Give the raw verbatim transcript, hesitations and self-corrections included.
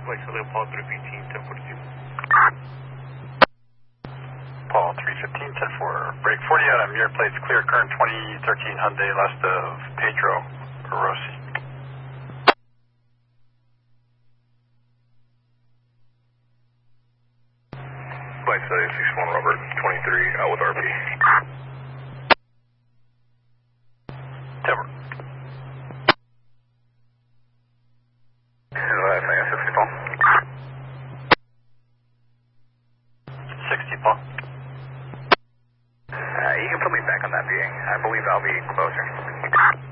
Wait, so Paul three fifteen, ten forty-two. Paul three fifteen, ten four. Break forty out of mirror plates, clear current twenty thirteen Hyundai, last of Pedro Rossi. Bike study six one Robert, twenty-three, out with R P. ten four.